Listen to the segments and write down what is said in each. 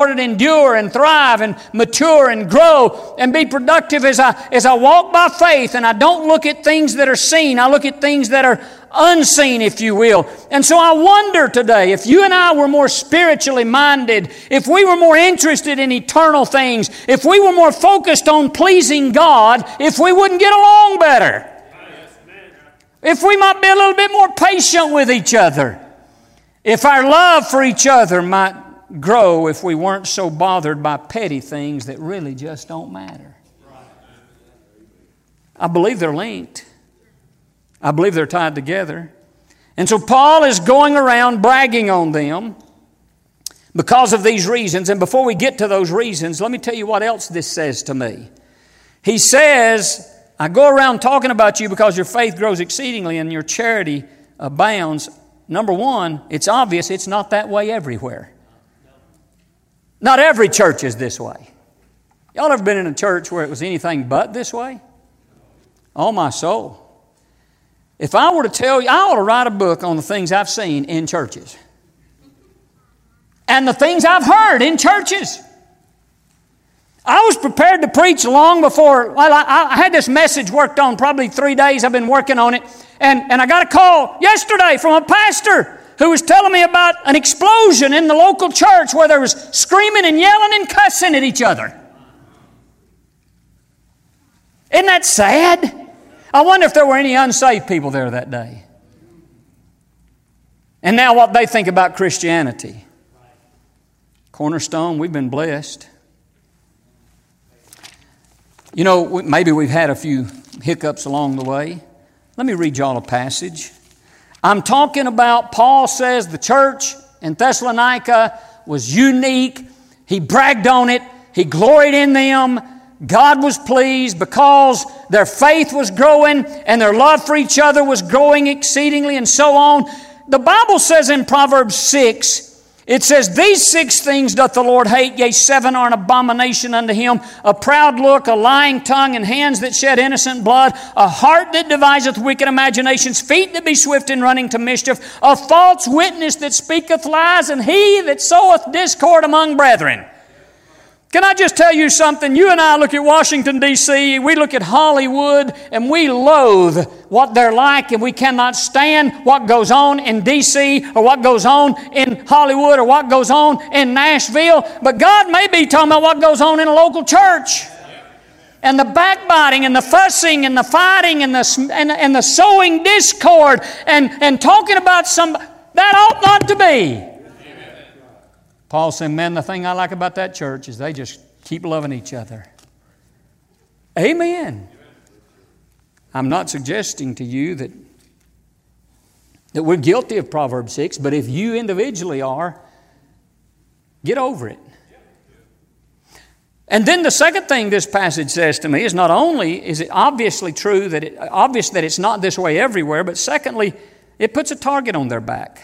order to endure and thrive and mature and grow and be productive as I walk by faith and I don't look at things that are seen. I look at things that are unseen, if you will. And so I wonder today, if you and I were more spiritually minded, if we were more interested in eternal things, if we were more focused on pleasing God, if we wouldn't get along better. If we might be a little bit more patient with each other. If our love for each other might grow if we weren't so bothered by petty things that really just don't matter. I believe they're linked. I believe they're tied together. And so Paul is going around bragging on them because of these reasons. And before we get to those reasons, let me tell you what else this says to me. He says, I go around talking about you because your faith grows exceedingly and your charity abounds. Number one, it's obvious it's not that way everywhere. Not every church is this way. Y'all ever been in a church where it was anything but this way? Oh, my soul. If I were to tell you, I ought to write a book on the things I've seen in churches. And the things I've heard in churches. I was prepared to preach long before, I had this message worked on probably 3 days. I've been working on it. And I got a call yesterday from a pastor who was telling me about an explosion in the local church where there was screaming and yelling and cussing at each other. Isn't that sad? I wonder if there were any unsaved people there that day. And now what they think about Christianity. Cornerstone, we've been blessed. You know, maybe we've had a few hiccups along the way. Let me read y'all a passage. I'm talking about, Paul says the church in Thessalonica was unique. He bragged on it. He gloried in them. God was pleased because their faith was growing and their love for each other was growing exceedingly and so on. The Bible says in Proverbs 6, it says, these 6 things doth the Lord hate, yea, 7 are an abomination unto Him, a proud look, a lying tongue, and hands that shed innocent blood, a heart that deviseth wicked imaginations, feet that be swift in running to mischief, a false witness that speaketh lies, and he that soweth discord among brethren. Can I just tell you something? You and I look at Washington, D.C., we look at Hollywood, and we loathe what they're like, and we cannot stand what goes on in D.C. or what goes on in Hollywood or what goes on in Nashville. But God may be talking about what goes on in a local church. And the backbiting and the fussing and the fighting and the sowing discord and talking about somebody. That ought not to be. Paul said, man, the thing I like about that church is they just keep loving each other. Amen. I'm not suggesting to you that we're guilty of Proverbs 6, but if you individually are, get over it. And then the second thing this passage says to me is not only is it obviously true obvious that it's not this way everywhere, but secondly, it puts a target on their back.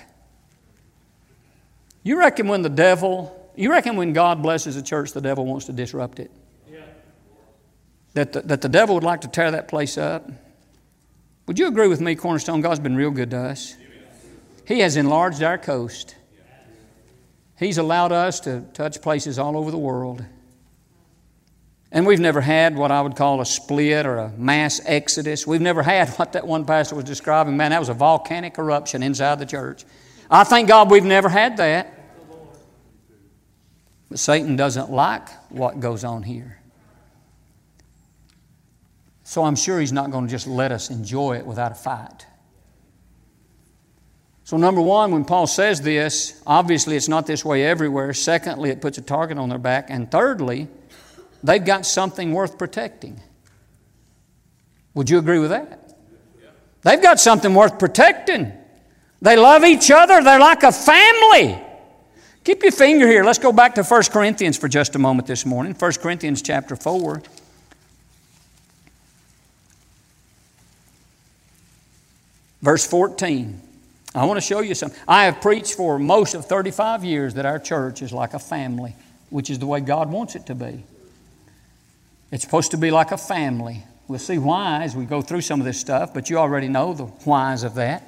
You reckon when God blesses a church, the devil wants to disrupt it? Yeah. That the devil would like to tear that place up? Would you agree with me, Cornerstone? God's been real good to us. He has enlarged our coast. He's allowed us to touch places all over the world. And we've never had what I would call a split or a mass exodus. We've never had what that one pastor was describing. Man, that was a volcanic eruption inside the church. I thank God we've never had that. But Satan doesn't like what goes on here. So I'm sure he's not going to just let us enjoy it without a fight. So number one, when Paul says this, obviously it's not this way everywhere. Secondly, it puts a target on their back. And thirdly, they've got something worth protecting. Would you agree with that? They've got something worth protecting. They love each other. They're like a family. Keep your finger here. Let's go back to 1 Corinthians for just a moment this morning. 1 Corinthians chapter 4. Verse 14. I want to show you something. I have preached for most of 35 years that our church is like a family, which is the way God wants it to be. It's supposed to be like a family. We'll see why as we go through some of this stuff, but you already know the whys of that.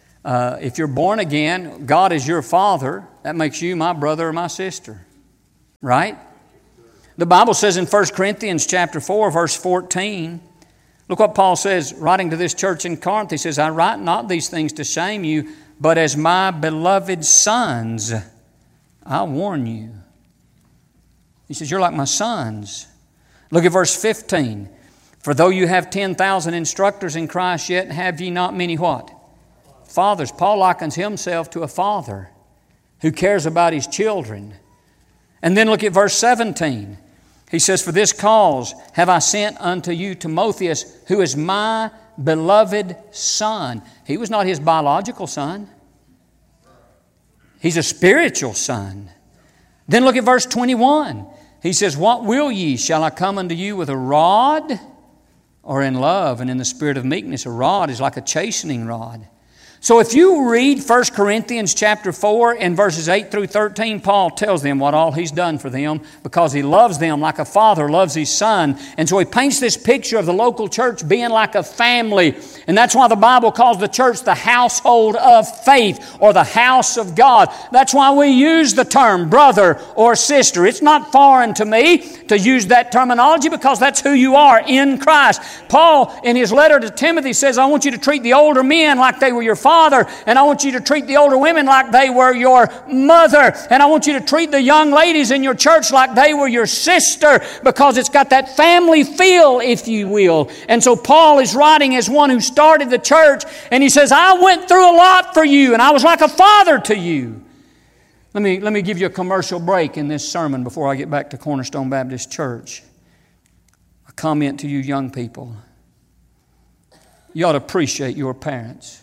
If you're born again, God is your Father. That makes you my brother or my sister. Right? The Bible says in 1 Corinthians chapter 4, verse 14, look what Paul says, writing to this church in Corinth. He says, I write not these things to shame you, but as my beloved sons, I warn you. He says, you're like my sons. Look at verse 15. For though you have 10,000 instructors in Christ, yet have ye not many what? Fathers. Paul likens himself to a father who cares about his children. And then look at verse 17. He says, for this cause have I sent unto you Timotheus, who is my beloved son. He was not his biological son. He's a spiritual son. Then look at verse 21. He says, what will ye? Shall I come unto you with a rod or in love and in the spirit of meekness? A rod is like a chastening rod. So if you read 1 Corinthians chapter 4 and verses 8 through 13, Paul tells them what all he's done for them because he loves them like a father loves his son. And so he paints this picture of the local church being like a family. And that's why the Bible calls the church the household of faith or the house of God. That's why we use the term brother or sister. It's not foreign to me to use that terminology because that's who you are in Christ. Paul, in his letter to Timothy, says, I want you to treat the older men like they were your father, and I want you to treat the older women like they were your mother, and I want you to treat the young ladies in your church like they were your sister, because it's got that family feel, if you will. And so Paul is writing as one who started the church, and he says, I went through a lot for you, and I was like a father to you. Let me give you a commercial break in this sermon before I get back to Cornerstone Baptist Church. A comment to you young people. You ought to appreciate your parents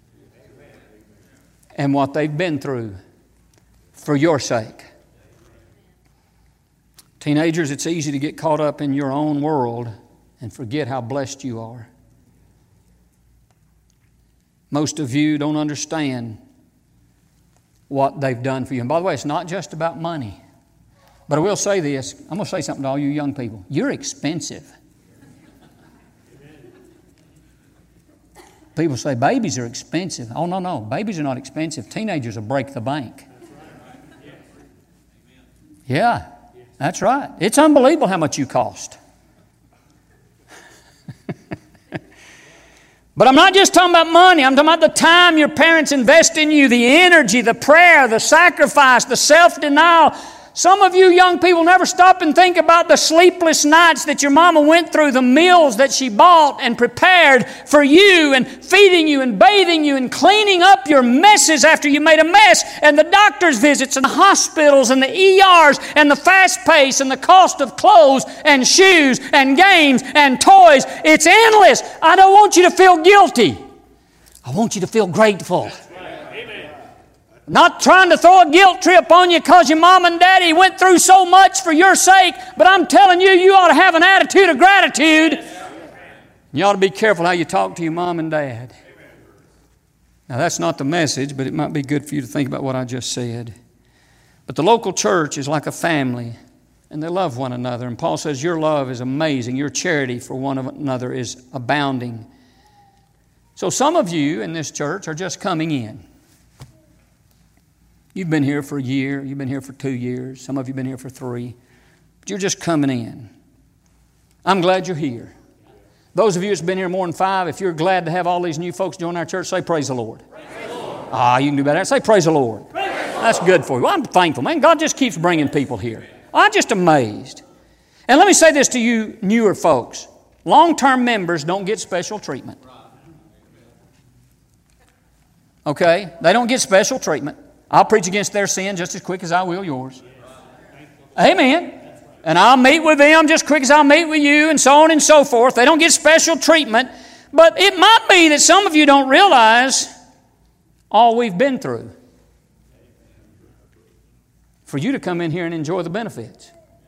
and what they've been through for your sake. Teenagers, it's easy to get caught up in your own world and forget how blessed you are. Most of you don't understand what they've done for you. And by the way, it's not just about money. But I will say this. I'm going to say something to all you young people. You're expensive. People say babies are expensive. Oh, no. Babies are not expensive. Teenagers will break the bank. Yeah, that's right. It's unbelievable how much you cost. But I'm not just talking about money. I'm talking about the time your parents invest in you, the energy, the prayer, the sacrifice, the self-denial. Some of you young people never stop and think about the sleepless nights that your mama went through, the meals that she bought and prepared for you, and feeding you and bathing you and cleaning up your messes after you made a mess, and the doctor's visits and the hospitals and the ERs and the fast pace and the cost of clothes and shoes and games and toys. It's endless. I don't want you to feel guilty. I want you to feel grateful. Not trying to throw a guilt trip on you because your mom and daddy went through so much for your sake, but I'm telling you, you ought to have an attitude of gratitude. You ought to be careful how you talk to your mom and dad. Now, that's not the message, but it might be good for you to think about what I just said. But the local church is like a family, and they love one another. And Paul says, your love is amazing. Your charity for one another is abounding. So some of you in this church are just coming in. You've been here for a year. You've been here for 2 years. Some of you have been here for 3. But you're just coming in. I'm glad you're here. Those of you that's been here more than 5, if you're glad to have all these new folks join our church, say praise the Lord. Praise the Lord. You can do better. Say praise the Lord. Praise That's good for you. Well, I'm thankful, man. God just keeps bringing people here. I'm just amazed. And let me say this to you newer folks. Long-term members don't get special treatment. Okay? They don't get special treatment. I'll preach against their sin just as quick as I will yours. Amen. And I'll meet with them just as quick as I'll meet with you, and so on and so forth. They don't get special treatment. But it might be that some of you don't realize all we've been through for you to come in here and enjoy the benefits.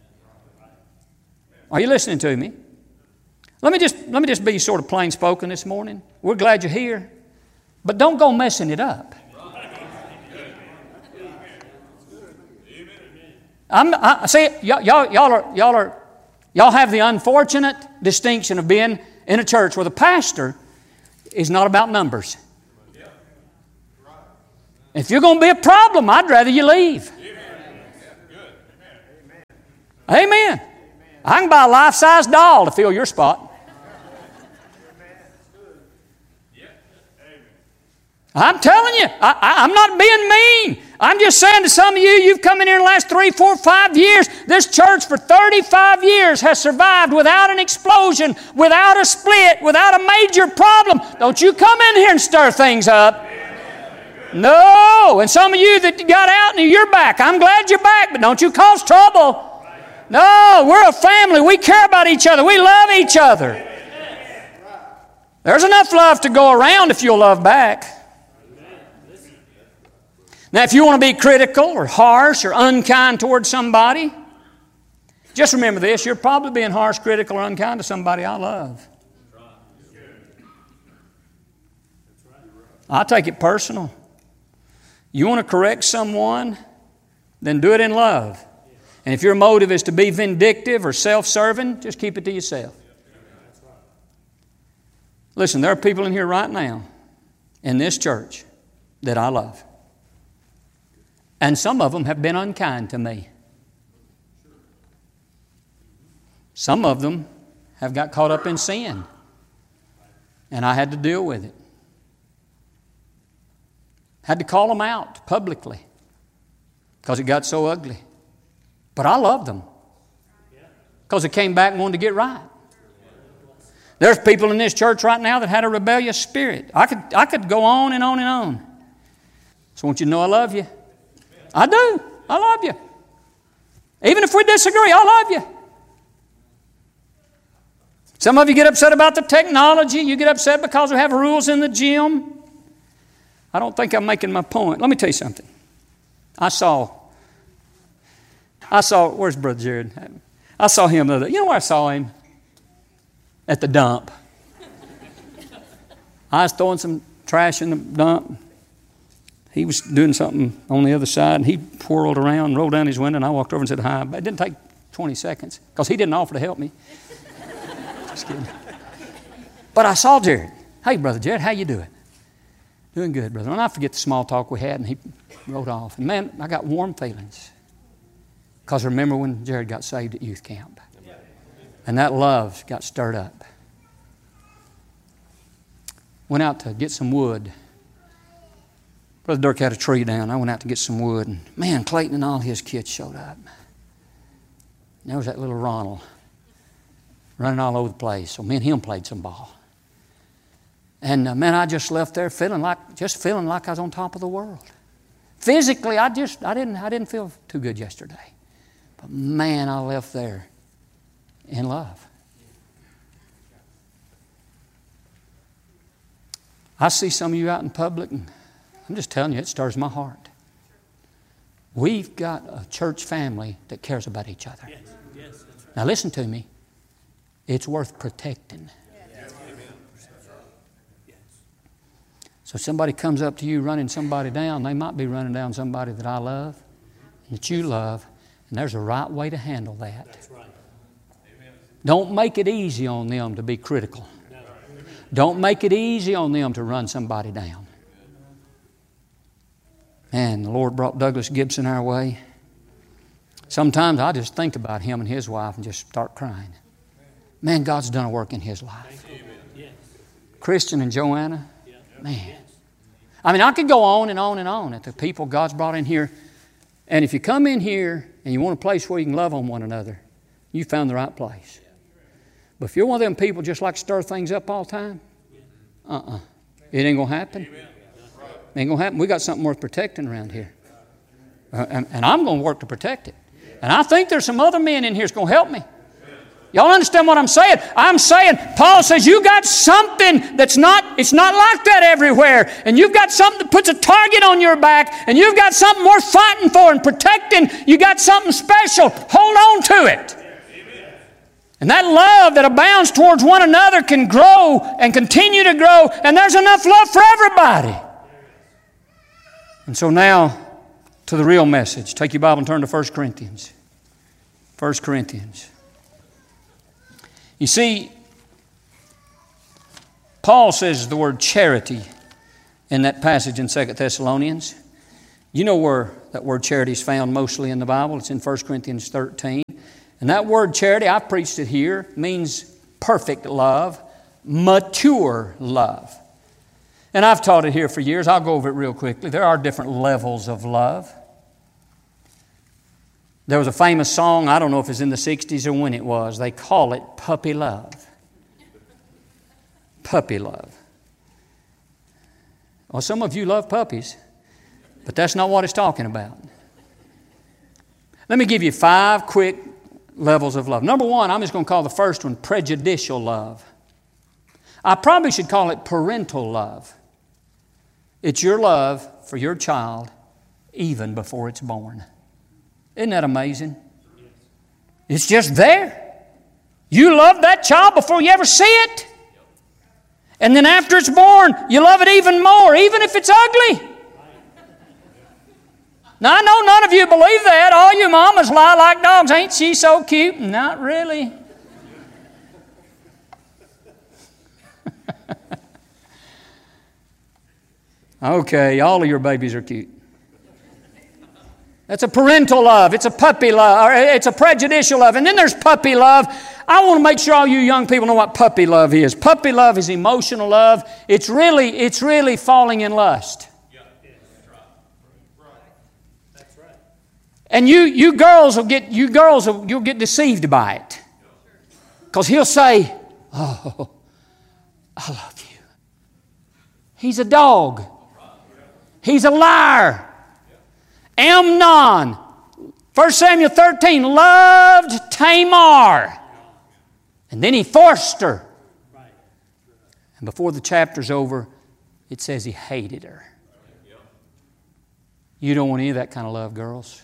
Are you listening to me? Let me just be sort of plain spoken this morning. We're glad you're here, but don't go messing it up. Y'all have the unfortunate distinction of being in a church where the pastor is not about numbers. If you're going to be a problem, I'd rather you leave. Amen. I can buy a life-size doll to fill your spot. I'm telling you, I'm not being mean. I'm just saying to some of you, you've come in here in the last 3, 4, 5 years. This church for 35 years has survived without an explosion, without a split, without a major problem. Don't you come in here and stir things up. No. And some of you that got out and you're back, I'm glad you're back, but don't you cause trouble. No, we're a family. We care about each other. We love each other. There's enough love to go around if you'll love back. Now, if you want to be critical or harsh or unkind towards somebody, just remember this, you're probably being harsh, critical, or unkind to somebody I love. I take it personal. You want to correct someone, then do it in love. And if your motive is to be vindictive or self-serving, just keep it to yourself. Listen, there are people in here right now, in this church, that I love. And some of them have been unkind to me. Some of them have got caught up in sin. And I had to deal with it. Had to call them out publicly because it got so ugly. But I loved them because they came back and wanted to get right. There's people in this church right now that had a rebellious spirit. I could go on and on and on. So I want you to know I love you. I do. I love you. Even if we disagree, I love you. Some of you get upset about the technology. You get upset because we have rules in the gym. I don't think I'm making my point. Let me tell you something. I saw, where's Brother Jared? I saw him the other day. You know where I saw him? At the dump. I was throwing some trash in the dump. He was doing something on the other side, and he whirled around, rolled down his window, and I walked over and said hi. But it didn't take 20 seconds because he didn't offer to help me. Just kidding. But I saw Jared. Hey, Brother Jared, how you doing? Doing good, brother. And I forget the small talk we had, and he rode off. And man, I got warm feelings because I remember when Jared got saved at youth camp. And that love got stirred up. Went out to get some wood. Brother Dirk had a tree down. I went out to get some wood. And man, Clayton and all his kids showed up. And there was that little Ronald running all over the place. So me and him played some ball. And man, I just left there feeling like I was on top of the world. Physically, I didn't feel too good yesterday. But man, I left there in love. I see some of you out in public, and I'm just telling you, it stirs my heart. We've got a church family that cares about each other. Yes, that's right. Now listen to me. It's worth protecting. So somebody comes up to you running somebody down, they might be running down somebody that I love, that you love, and there's a right way to handle that. That's right. Don't make it easy on them to be critical. No. Don't make it easy on them to run somebody down. And the Lord brought Douglas Gibson our way. Sometimes I just think about him and his wife and just start crying. Man, God's done a work in his life. Christian and Joanna, man. I mean, I could go on and on and on at the people God's brought in here. And if you come in here and you want a place where you can love on one another, you found the right place. But if you're one of them people just like to stir things up all the time, it ain't going to happen. It ain't going to happen. We got something worth protecting around here. And I'm going to work to protect it. And I think there's some other men in here that's going to help me. Y'all understand what I'm saying? I'm saying, Paul says, you got something it's not like that everywhere. And you've got something that puts a target on your back, and you've got something worth fighting for and protecting. You got something special. Hold on to it. And that love that abounds towards one another can grow and continue to grow, and there's enough love for everybody. And so now, to the real message. Take your Bible and turn to 1 Corinthians. 1 Corinthians. You see, Paul says the word charity in that passage in 2 Thessalonians. You know where that word charity is found mostly in the Bible. It's in 1 Corinthians 13. And And that word charity, I've preached it here, means perfect love, mature love. And I've taught it here for years. I'll go over it real quickly. There are different levels of love. There was a famous song, I don't know if it's in the 60s or when it was. They call it puppy love. Puppy love. Well, some of you love puppies, but that's not what it's talking about. Let me give you 5 quick levels of love. Number 1, I'm just going to call the first one prejudicial love. I probably should call it parental love. It's your love for your child even before it's born. Isn't that amazing? It's just there. You love that child before you ever see it. And then after it's born, you love it even more, even if it's ugly. Now, I know none of you believe that. All you mamas lie like dogs. Ain't she so cute? Not really. Okay, all of your babies are cute. That's a parental love. It's a puppy love. Or it's a prejudicial love. And then there's puppy love. I want to make sure all you young people know what puppy love is. Puppy love is emotional love. It's really falling in lust. And you girls will get deceived by it. Because he'll say, "Oh, I love you." He's a dog. He's a liar. Amnon, 1 Samuel 13, loved Tamar. And then he forced her. And before the chapter's over, it says he hated her. You don't want any of that kind of love, girls.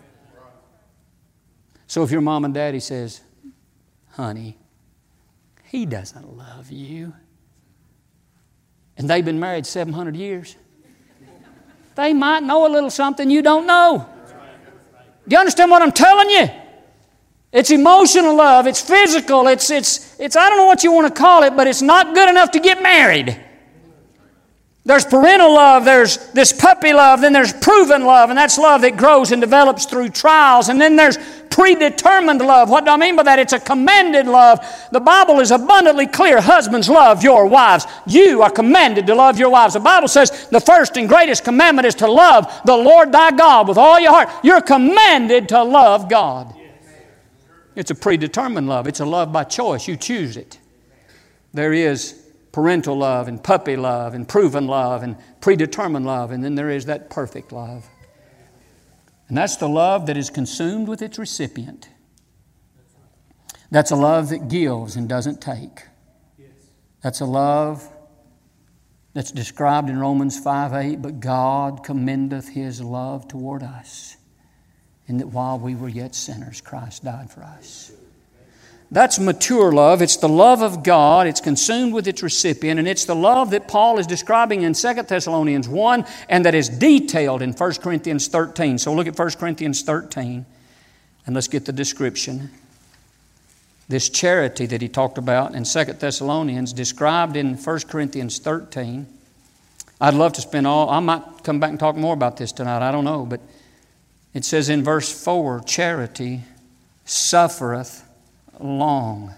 So if your mom and daddy says, "Honey, he doesn't love you," and they've been married 700 years, they might know a little something you don't know. Do you understand what I'm telling you? It's emotional love. It's physical. It's I don't know what you want to call it, but it's not good enough to get married. There's parental love, there's this puppy love, then there's proven love, and that's love that grows and develops through trials. And then there's predetermined love. What do I mean by that? It's a commanded love. The Bible is abundantly clear. Husbands, love your wives. You are commanded to love your wives. The Bible says the first and greatest commandment is to love the Lord thy God with all your heart. You're commanded to love God. It's a predetermined love. It's a love by choice. You choose it. There is parental love and puppy love and proven love and predetermined love. And then there is that perfect love. And that's the love that is consumed with its recipient. That's a love that gives and doesn't take. That's a love that's described in Romans 5:8. But God commendeth His love toward us, in that while we were yet sinners, Christ died for us. That's mature love. It's the love of God. It's consumed with its recipient. And it's the love that Paul is describing in 2 Thessalonians 1 and that is detailed in 1 Corinthians 13. So look at 1 Corinthians 13 and let's get the description. This charity that he talked about in 2 Thessalonians described in 1 Corinthians 13. I'd love to spend I might come back and talk more about this tonight. I don't know. But it says in verse 4, charity suffereth long.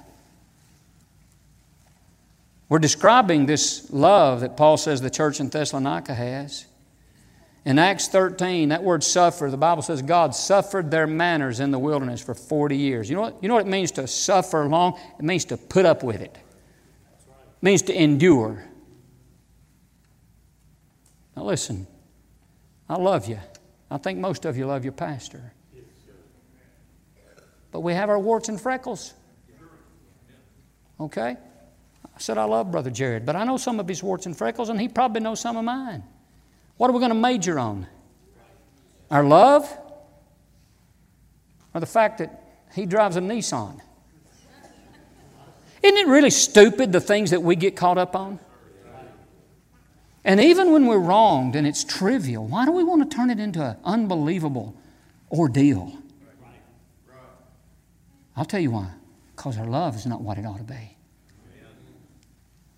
We're describing this love that Paul says the church in Thessalonica has. In Acts 13, that word suffer, the Bible says God suffered their manners in the wilderness for 40 years. You know what it means to suffer long? It means to put up with it. It means to endure. Now listen, I love you. I think most of you love your pastor. But we have our warts and freckles. Okay? I said I love Brother Jared, but I know some of his warts and freckles, and he probably knows some of mine. What are we going to major on? Our love? Or the fact that he drives a Nissan? Isn't it really stupid, the things that we get caught up on? And even when we're wronged and it's trivial, why do we want to turn it into an unbelievable ordeal? I'll tell you why. Because our love is not what it ought to be.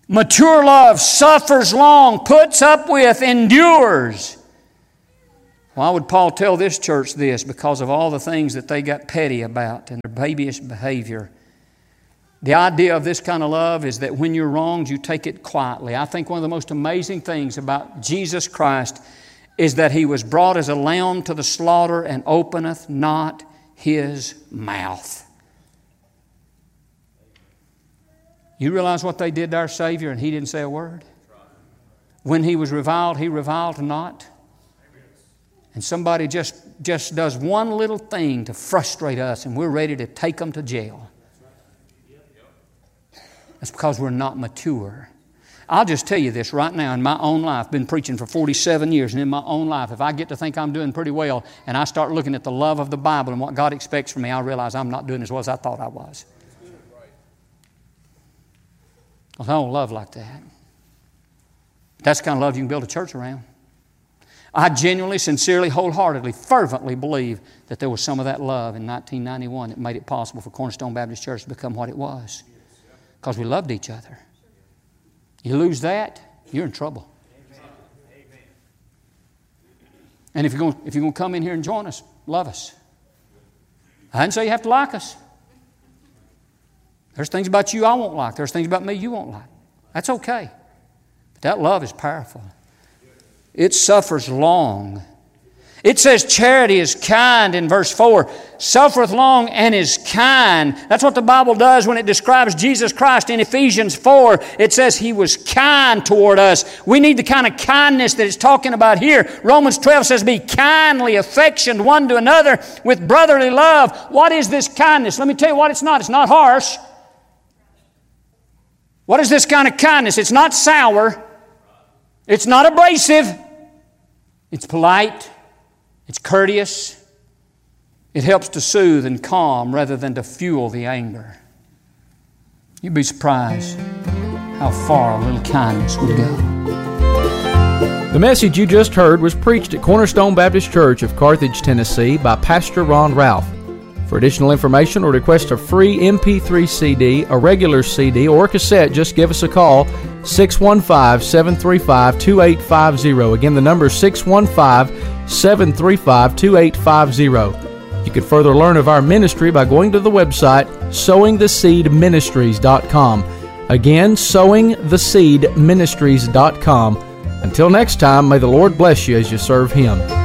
Mature love suffers long, puts up with, endures. Why would Paul tell this church this? Because of all the things that they got petty about and their babyish behavior. The idea of this kind of love is that when you're wronged, you take it quietly. I think one of the most amazing things about Jesus Christ is that He was brought as a lamb to the slaughter and openeth not His mouth. You realize what they did to our Savior and He didn't say a word? When He was reviled, He reviled not. And somebody just does one little thing to frustrate us and we're ready to take them to jail. That's because we're not mature. I'll just tell you this right now in my own life. I've been preaching for 47 years, and in my own life, if I get to think I'm doing pretty well and I start looking at the love of the Bible and what God expects from me, I realize I'm not doing as well as I thought I was. Because I don't love like that. That's the kind of love you can build a church around. I genuinely, sincerely, wholeheartedly, fervently believe that there was some of that love in 1991 that made it possible for Cornerstone Baptist Church to become what it was. Because we loved each other. You lose that, you're in trouble. And if you're going to come in here and join us, love us. I didn't say you have to like us. There's things about you I won't like. There's things about me you won't like. That's okay. But that love is powerful. It suffers long. It says charity is kind in verse 4. Suffereth long and is kind. That's what the Bible does when it describes Jesus Christ. In Ephesians 4, it says He was kind toward us. We need the kind of kindness that it's talking about here. Romans 12 says, be kindly affectioned one to another with brotherly love. What is this kindness? Let me tell you what it's not. It's not harsh. What is this kind of kindness? It's not sour. It's not abrasive. It's polite. It's courteous. It helps to soothe and calm rather than to fuel the anger. You'd be surprised how far a little kindness would go. The message you just heard was preached at Cornerstone Baptist Church of Carthage, Tennessee by Pastor Ron Ralph. For additional information or request a free MP3 CD, a regular CD, or cassette, just give us a call, 615-735-2850. Again, the number is 615-735-2850. You can further learn of our ministry by going to the website sowingtheseedministries.com. Again, sowingtheseedministries.com. Until next time, may the Lord bless you as you serve Him.